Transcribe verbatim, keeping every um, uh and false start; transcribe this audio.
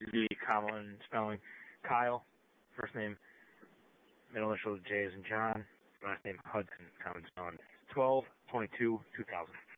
Z, common spelling. Kyle, first name, middle initial J as in John, last name Hudson, common spelling. twelve twenty-two two thousand.